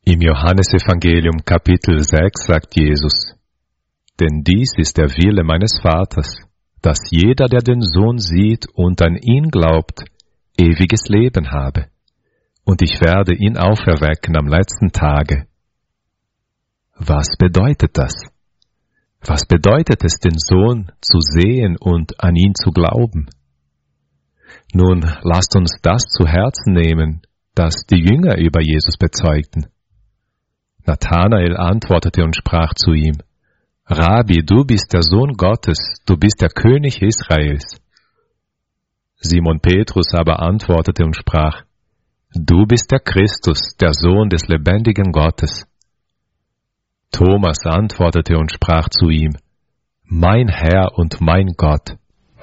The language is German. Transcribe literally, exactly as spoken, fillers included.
Im Johannesevangelium Kapitel sechs sagt Jesus: Denn dies ist der Wille meines Vaters, dass jeder, der den Sohn sieht und an ihn glaubt, ewiges Leben habe, und ich werde ihn auferwecken am letzten Tage. Was bedeutet das? Was bedeutet es, den Sohn zu sehen und an ihn zu glauben? Nun, lasst uns das zu Herzen nehmen, das die Jünger über Jesus bezeugten. Nathanael antwortete und sprach zu ihm: Rabbi, du bist der Sohn Gottes, du bist der König Israels. Simon Petrus aber antwortete und sprach: Du bist der Christus, der Sohn des lebendigen Gottes. Thomas antwortete und sprach zu ihm: Mein Herr und mein Gott.